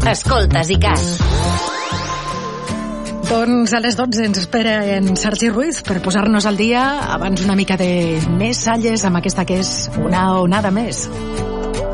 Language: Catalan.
Escoltes ICAT. Doncs a les 12 ens espera en Sergi Ruiz per posar-nos al dia abans una mica de més salles amb aquesta que és una onada més.